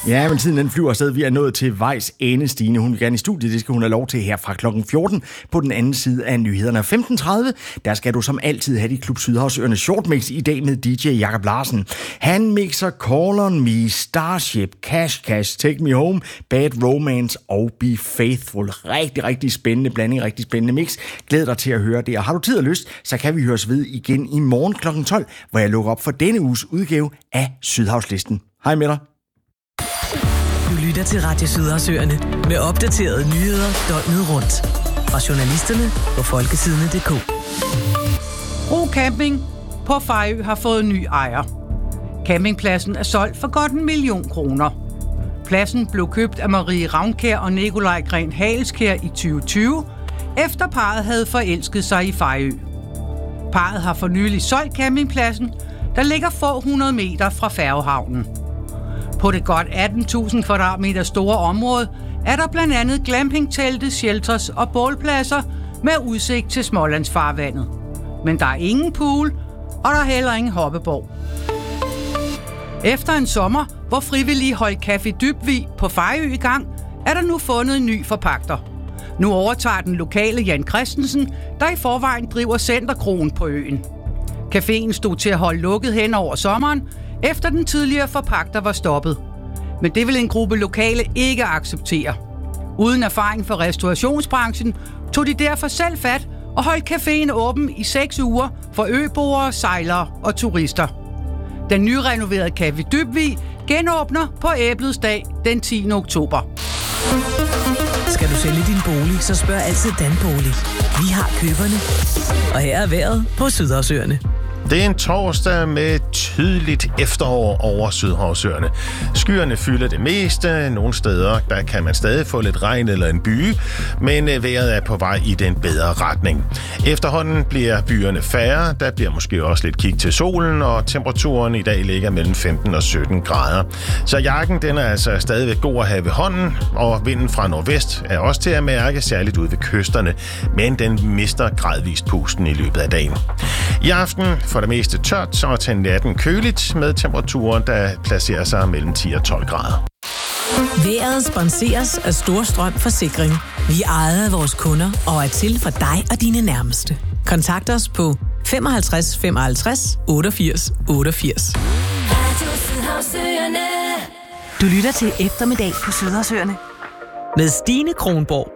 Ja, men tiden den flyver afsted. Vi er nået til vejs ende, Stine. Hun vil gerne i studiet. Det skal hun have lov til her fra klokken 14 på den anden side af nyhederne. 15.30, der skal du som altid have dit Klub Sydhavsøerne Shortmix i dag med DJ Jakob Larsen. Han mixer Call on Me, Starship, Cash Cash, Take Me Home, Bad Romance og Be Faithful. Rigtig, rigtig spændende blanding, rigtig spændende mix. Glæd dig til at høre det. Og har du tid og lyst, så kan vi høres ved igen i morgen klokken 12, hvor jeg lukker op for denne uges udgave af Sydhavslisten. Hej med dig. Du lytter til Radio Sydhavsøerne med opdaterede nyheder døgnet rundt. Fra journalisterne på folketidene.dk. Ro Camping på Fejø har fået ny ejer. Campingpladsen er solgt for godt 1 million kroner. Pladsen blev købt af Marie Ravnkjær og Nikolaj Gren Haleskjær i 2020, efter parret havde forelsket sig i Fejø. Parret har for nylig solgt campingpladsen, der ligger få 100 meter fra færgehavnen. På det godt 18.000 kvadratmeter store område er der blandt andet glampingtelte, shelters og bålpladser med udsigt til Smålandsfarvandet. Men der er ingen pool, og der er heller ingen hoppeborg. Efter en sommer, hvor frivillige holdt Café Dybvig på Fejø i gang, er der nu fundet en ny forpagter. Nu overtager den lokale Jan Christensen, der i forvejen driver Centerkroen på øen. Caféen stod til at holde lukket hen over sommeren, efter den tidligere forpagter var stoppet. Men det vil en gruppe lokale ikke acceptere. Uden erfaring fra restaurationsbranchen tog de derfor selv fat og holdt caféen åben i 6 uger for øboere, sejlere og turister. Den nyrenoverede Café Dybvig genåbner på Æblets dag den 10. oktober. Skal du sælge din bolig, så spørg altid Danbolig. Vi har køberne. Og her er vejret på Sydhavsøerne. Det er en torsdag med tydeligt efterår over Sydhavsøerne. Skyerne fylder det meste. Nogle steder der kan man stadig få lidt regn eller en byge, men vejret er på vej i den bedre retning. Efterhånden bliver byerne færre. Der bliver måske også lidt kig til solen, og temperaturen i dag ligger mellem 15 og 17 grader. Så jakken den er altså stadigvæk god at have ved hånden, og vinden fra nordvest er også til at mærke, særligt ude ved kysterne, men den mister gradvist pusten i løbet af dagen. I aften for det meste tørt, og til natten køligt med temperaturer, der placerer sig mellem 10 og 12 grader. Vejret sponseres af Storstrøm Forsikring. Vi er ejet af vores kunder og er til for dig og dine nærmeste. Kontakt os på 55 55 88 88. Du lytter til Eftermiddag på Sydhavsøerne med Stine Kronborg